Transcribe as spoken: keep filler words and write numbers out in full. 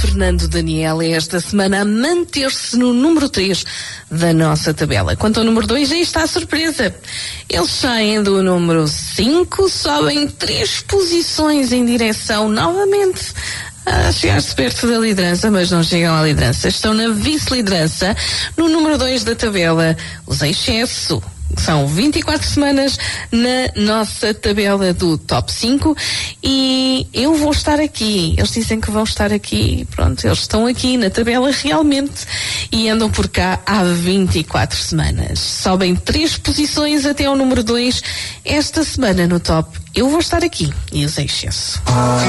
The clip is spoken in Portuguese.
Fernando Daniel é esta semana a manter-se no número três da nossa tabela. Quanto ao número dois, aí está a surpresa. Eles saem do número cinco, sobem três posições em direção novamente a chegar-se perto da liderança, mas não chegam à liderança. Estão na vice-liderança, no número dois da tabela, os Excesso. São vinte e quatro semanas na nossa tabela do top cinco e eu vou estar aqui. Eles dizem que vão estar aqui. Pronto, eles estão aqui na tabela realmente e andam por cá há vinte e quatro semanas. Sobem três posições até ao número dois esta semana no top. Eu vou estar aqui e os Excesso.